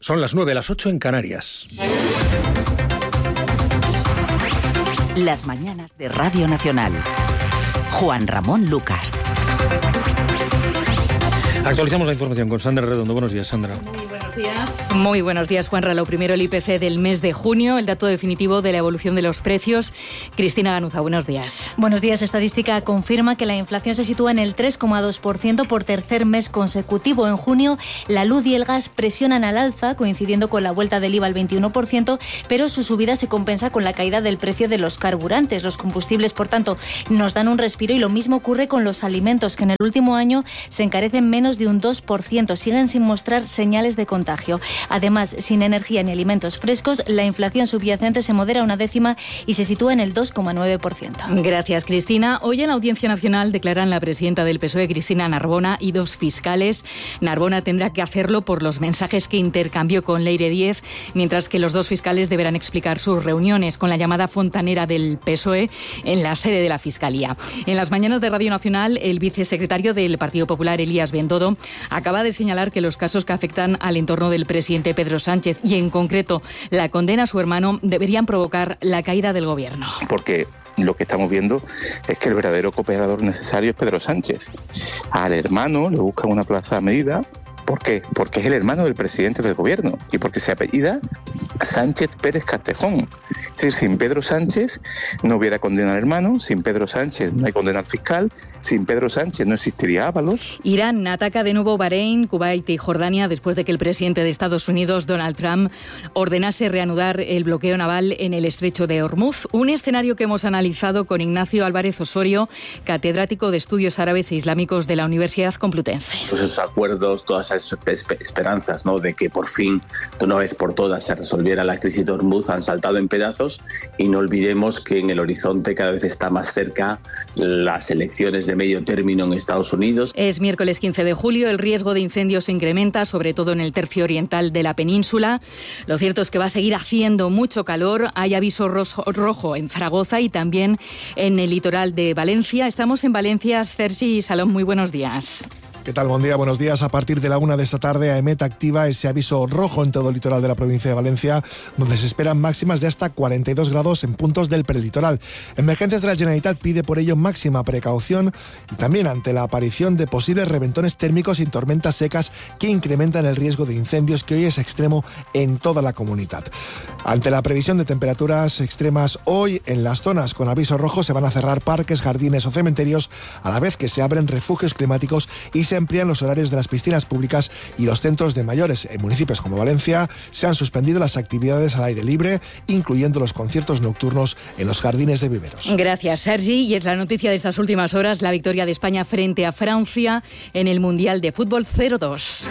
Son las 9, las 8 en Canarias. Las mañanas de Radio Nacional. Juan Ramón Lucas. Actualizamos la información con Sandra Redondo. Buenos días, Sandra. Muy buenos días, Juanra. Lo primero, el IPC del mes de junio, el dato definitivo de la evolución de los precios. Cristina Ganuza, buenos días. Buenos días. Estadística confirma que la inflación se sitúa en el 3,2% por tercer mes consecutivo. En junio, la luz y el gas presionan al alza, coincidiendo con la vuelta del IVA al 21%, pero su subida se compensa con la caída del precio de los carburantes. Los combustibles, por tanto, nos dan un respiro y lo mismo ocurre con los alimentos, que en el último año se encarecen menos de un 2%. Siguen sin mostrar señales de contagio. Además, sin energía ni alimentos frescos, la inflación subyacente se modera una décima y se sitúa en el 2,9%. Gracias, Cristina. Hoy en la Audiencia Nacional declaran la presidenta del PSOE, Cristina Narbona, y 2 fiscales. Narbona tendrá que hacerlo por los mensajes que intercambió con Leire Díez, mientras que los 2 fiscales deberán explicar sus reuniones con la llamada fontanera del PSOE en la sede de la Fiscalía. En las mañanas de Radio Nacional, el vicesecretario del Partido Popular, Elías Bendodo, acaba de señalar que los casos que afectan al entorno del presidente Pedro Sánchez y, en concreto, la condena a su hermano, deberían provocar la caída del gobierno. Porque lo que estamos viendo es que el verdadero cooperador necesario es Pedro Sánchez. Al hermano le buscan una plaza a medida. ¿Por qué? Porque es el hermano del presidente del gobierno y porque se apellida Sánchez Pérez Castejón. Es decir, sin Pedro Sánchez no hubiera condena al hermano, sin Pedro Sánchez no hay condena al fiscal, sin Pedro Sánchez no existiría Ábalos. Irán ataca de nuevo Bahrein, Kuwait y Jordania después de que el presidente de Estados Unidos, Donald Trump, ordenase reanudar el bloqueo naval en el estrecho de Hormuz. Un escenario que hemos analizado con Ignacio Álvarez Osorio, catedrático de Estudios Árabes e Islámicos de la Universidad Complutense. Pues esos acuerdos, todas esas esperanzas, ¿no?, de que por fin, de una vez por todas, se resolviera la crisis de Hormuz, han saltado en pedazos, y no olvidemos que en el horizonte cada vez está más cerca las elecciones de medio término en Estados Unidos. Es miércoles 15 de julio, el riesgo de incendios se incrementa, sobre todo en el tercio oriental de la península. Lo cierto es que va a seguir haciendo mucho calor. Hay aviso rojo en Zaragoza y también en el litoral de Valencia. Estamos en Valencia. Sergi Salón, muy buenos días. ¿Qué tal? Buen día, buenos días. A partir de la 1 de esta tarde, AEMET activa ese aviso rojo en todo el litoral de la provincia de Valencia, donde se esperan máximas de hasta 42 grados en puntos del prelitoral. Emergencias de la Generalitat pide por ello máxima precaución y también ante la aparición de posibles reventones térmicos y tormentas secas que incrementan el riesgo de incendios, que hoy es extremo en toda la comunidad. Ante la previsión de temperaturas extremas hoy, en las zonas con aviso rojo se van a cerrar parques, jardines o cementerios, a la vez que se abren refugios climáticos y se amplían los horarios de las piscinas públicas y los centros de mayores. En municipios como Valencia se han suspendido las actividades al aire libre, incluyendo los conciertos nocturnos en los jardines de viveros. Gracias, Sergi. Y es la noticia de estas últimas horas, la victoria de España frente a Francia en el Mundial de Fútbol 0-2.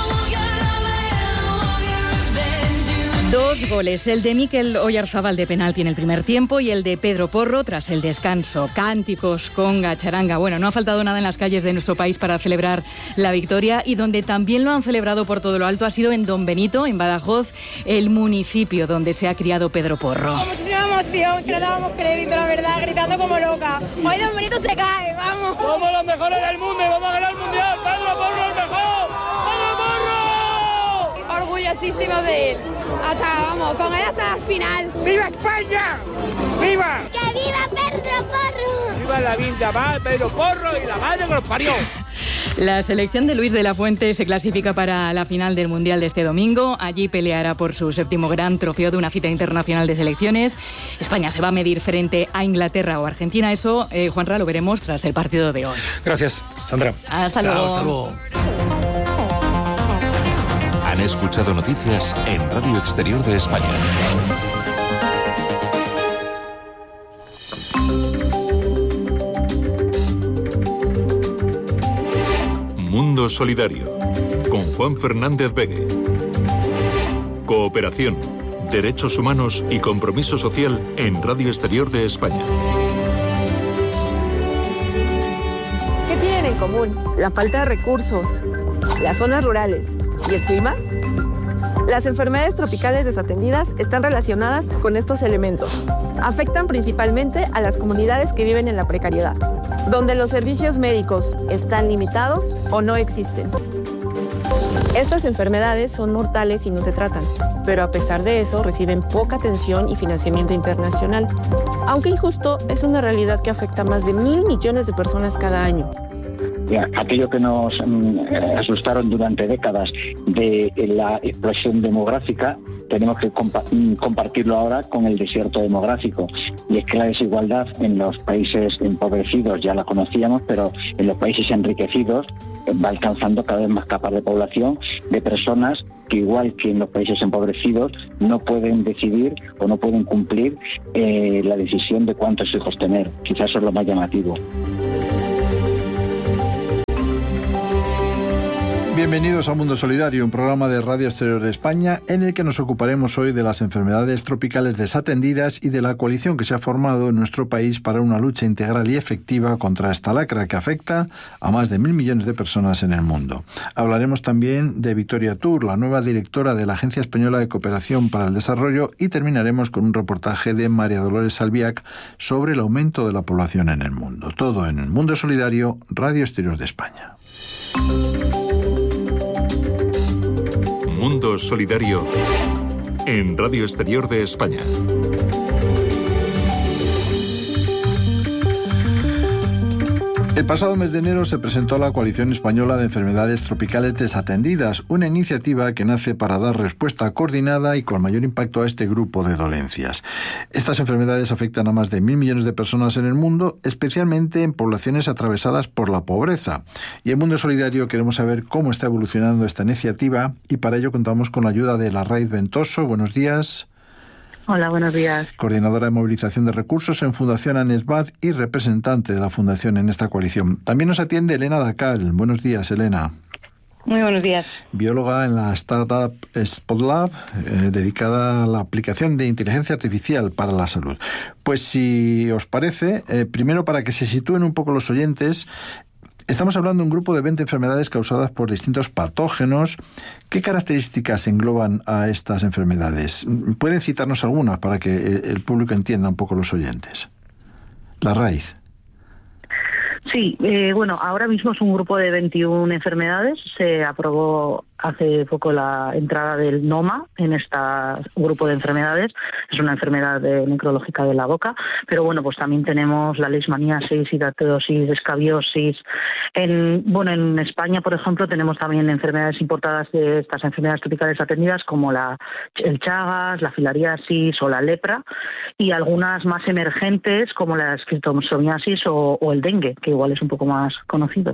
2 goles, el de Mikel Oyarzabal de penalti en el primer tiempo y el de Pedro Porro tras el descanso. Cánticos, conga, charanga. Bueno, no ha faltado nada en las calles de nuestro país para celebrar la victoria, y donde también lo han celebrado por todo lo alto ha sido en Don Benito, en Badajoz, el municipio donde se ha criado Pedro Porro. Muchísima emoción, que no dábamos crédito, la verdad, gritando como loca. Hoy Don Benito se cae, vamos. Somos los mejores del mundo y vamos a ganar el mundial. Pedro Porro el mejor. ¡Pedro Porro! Orgullosísimo de él. Hasta, vamos, con él hasta la final. ¡Viva España! ¡Viva! ¡Que viva Pedro Porro! ¡Viva la vinda más Pedro Porro y la madre que los parió! La selección de Luis de la Fuente se clasifica para la final del Mundial de este domingo. Allí peleará por su 7º gran trofeo de una cita internacional de selecciones. España se va a medir frente a Inglaterra o Argentina. Eso, Juanra, lo veremos tras el partido de hoy. Gracias, Sandra. Hasta luego. Hasta luego. Han escuchado noticias en Radio Exterior de España. Mundo Solidario, con Juan Fernández Begue. Cooperación, derechos humanos y compromiso social en Radio Exterior de España. ¿Qué tienen en común? La falta de recursos, las zonas rurales y el clima. Las enfermedades tropicales desatendidas están relacionadas con estos elementos. Afectan principalmente a las comunidades que viven en la precariedad, donde los servicios médicos están limitados o no existen. Estas enfermedades son mortales y no se tratan, pero a pesar de eso reciben poca atención y financiamiento internacional. Aunque injusto, es una realidad que afecta a más de 1.000 millones de personas cada año. Aquello que nos asustaron durante décadas de la explosión demográfica, tenemos que compartirlo ahora con el desierto demográfico. Y es que la desigualdad en los países empobrecidos ya la conocíamos, pero en los países enriquecidos va alcanzando cada vez más capas de población de personas que, igual que en los países empobrecidos, no pueden decidir o no pueden cumplir la decisión de cuántos hijos tener. Quizás eso es lo más llamativo. Bienvenidos a Mundo Solidario, un programa de Radio Exterior de España en el que nos ocuparemos hoy de las enfermedades tropicales desatendidas y de la coalición que se ha formado en nuestro país para una lucha integral y efectiva contra esta lacra que afecta a más de 1.000 millones de personas en el mundo. Hablaremos también de Victoria Tour, la nueva directora de la Agencia Española de Cooperación para el Desarrollo, y terminaremos con un reportaje de María Dolores Salviac sobre el aumento de la población en el mundo. Todo en Mundo Solidario, Radio Exterior de España. Mundo Solidario en Radio Exterior de España. El pasado mes de enero se presentó la Coalición Española de Enfermedades Tropicales Desatendidas, una iniciativa que nace para dar respuesta coordinada y con mayor impacto a este grupo de dolencias. Estas enfermedades afectan a más de 1.000 millones de personas en el mundo, especialmente en poblaciones atravesadas por la pobreza. Y en Mundo Solidario queremos saber cómo está evolucionando esta iniciativa, y para ello contamos con la ayuda de Larraiz Ventoso. Buenos días. Hola, buenos días. Coordinadora de movilización de recursos en Fundación ANESBAD y representante de la Fundación en esta coalición. También nos atiende Elena Dacal. Buenos días, Elena. Muy buenos días. Bióloga en la startup SpotLab, dedicada a la aplicación de inteligencia artificial para la salud. Pues si os parece, primero, para que se sitúen un poco los oyentes, estamos hablando de un grupo de 20 enfermedades causadas por distintos patógenos. ¿Qué características engloban a estas enfermedades? ¿Pueden citarnos algunas para que el público entienda un poco, los oyentes? Larraiz. Sí, bueno, ahora mismo es un grupo de 21 enfermedades. Se aprobó hace poco la entrada del NOMA en este grupo de enfermedades. Es una enfermedad necrológica de la boca, pero bueno, pues también tenemos la leishmaniasis, hidrateosis, escabiosis. En España, por ejemplo, tenemos también enfermedades importadas de estas enfermedades tropicales atendidas, como el Chagas, la filariasis o la lepra, y algunas más emergentes como la esquistosomiasis o el dengue, que igual es un poco más conocido.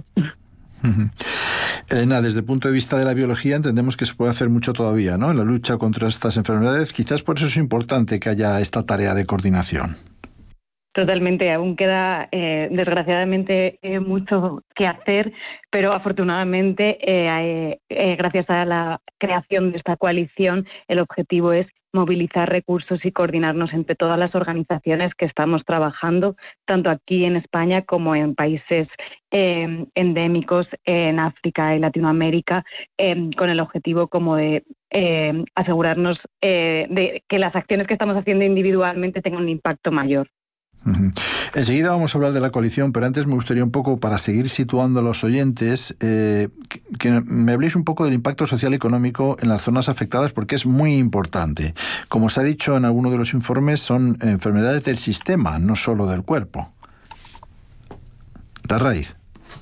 Elena, desde el punto de vista de la biología entendemos que se puede hacer mucho todavía, ¿no?, en la lucha contra estas enfermedades. Quizás por eso es importante que haya esta tarea de coordinación. Totalmente, aún queda desgraciadamente mucho que hacer, pero afortunadamente gracias a la creación de esta coalición el objetivo es movilizar recursos y coordinarnos entre todas las organizaciones que estamos trabajando, tanto aquí en España como en países endémicos en África y Latinoamérica, con el objetivo como de asegurarnos de que las acciones que estamos haciendo individualmente tengan un impacto mayor. Enseguida vamos a hablar de la coalición, pero antes me gustaría un poco, para seguir situando a los oyentes, que me habléis un poco del impacto social y económico en las zonas afectadas, porque es muy importante. Como se ha dicho en alguno de los informes, son enfermedades del sistema, no solo del cuerpo. Larraiz.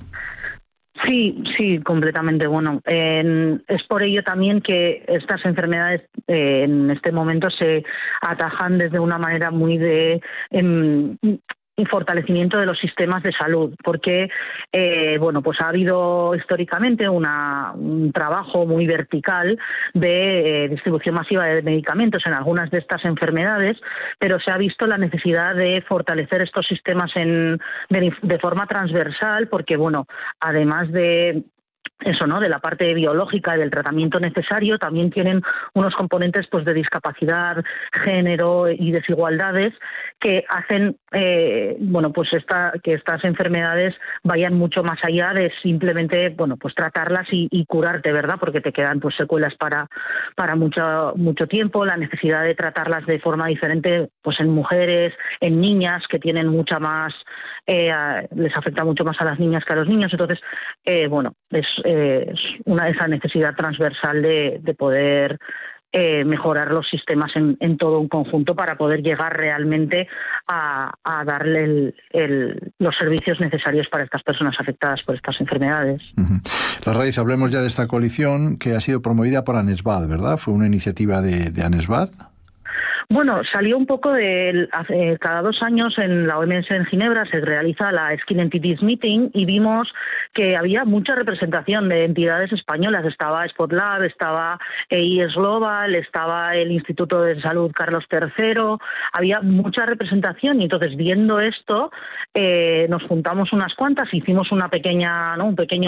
Sí, completamente. Bueno, es por ello también que estas enfermedades en este momento se atajan desde una manera muy de fortalecimiento de los sistemas de salud, porque pues ha habido históricamente un trabajo muy vertical de distribución masiva de medicamentos en algunas de estas enfermedades, pero se ha visto la necesidad de fortalecer estos sistemas de forma transversal, porque además de eso, ¿no?, de la parte biológica y del tratamiento necesario, también tienen unos componentes de discapacidad, género y desigualdades que hacen que estas enfermedades vayan mucho más allá de simplemente tratarlas y curarte, ¿verdad? Porque te quedan secuelas para mucho tiempo, la necesidad de tratarlas de forma diferente en mujeres, en niñas, que tienen mucha más les afecta mucho más a las niñas que a los niños. Entonces, esa necesidad transversal de poder mejorar los sistemas en todo un conjunto para poder llegar realmente a darle los servicios necesarios para estas personas afectadas por estas enfermedades. Larraiz, hablemos ya de esta coalición que ha sido promovida por ANESBAD, ¿verdad? ¿Fue una iniciativa de ANESBAD? Bueno, salió un poco cada 2 años en la OMS en Ginebra se realiza la Skin Entities Meeting y vimos que había mucha representación de entidades españolas. Estaba SpotLab, estaba EIS Global, estaba el Instituto de Salud Carlos III, había mucha representación y entonces viendo esto nos juntamos unas cuantas, hicimos un pequeño